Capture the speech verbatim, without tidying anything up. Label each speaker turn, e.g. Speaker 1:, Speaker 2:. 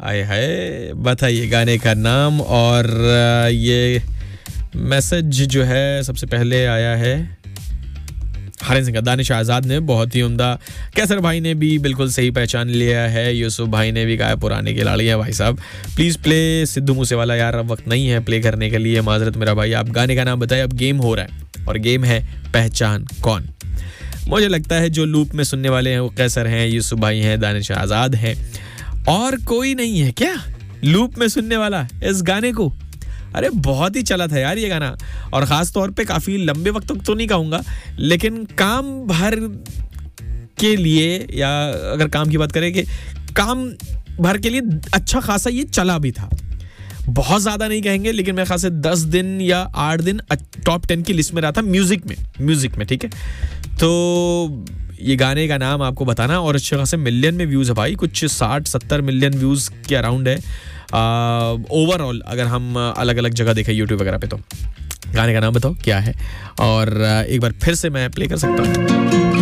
Speaker 1: आए हाय, बताइए गाने का नाम। और ये मैसेज जो है सबसे पहले आया है हरिन सिंह का, दानिश आज़ाद ने, बहुत ही उम्दा। कैसर भाई ने भी बिल्कुल सही पहचान लिया है। यूसुफ भाई ने भी कहा पुराने की लाड़ी है भाई साहब। Please play Sidhu Moosewala. यार अब वक्त नहीं है प्ले करने के लिए, माजरत मेरा भाई। आप गाने का नाम बताइए। अब गेम हो रहा है और गेम है पहचान कौन। मुझे लगता है जो लूप में सुनने वाले हैं वो कैसर हैं, यूसुफ भाई हैं, दानिश आज़ाद हैं, और कोई नहीं है क्या लूप में सुनने वाला इस गाने को। अरे बहुत ही चला था यार ये गाना, और ख़ास तौर पे काफ़ी लंबे वक्त तक तो नहीं कहूँगा, लेकिन काम भर के लिए, या अगर काम की बात करें कि काम भर के लिए अच्छा खासा ये चला भी था। बहुत ज़्यादा नहीं कहेंगे, लेकिन मेरे ख्याल से दस दिन या आठ दिन टॉप टेन की लिस्ट में रहा था म्यूज़िक में म्यूज़िक में ठीक है। तो ये गाने का नाम आपको बताना, और अच्छे खासे मिलियन में व्यूज़ है भाई, कुछ साठ सत्तर मिलियन व्यूज़ के अराउंड है ओवरऑल, अगर हम अलग अलग जगह देखें यूट्यूब वगैरह पे। तो गाने का नाम बताओ क्या है, और एक बार फिर से मैं प्ले कर सकता हूँ।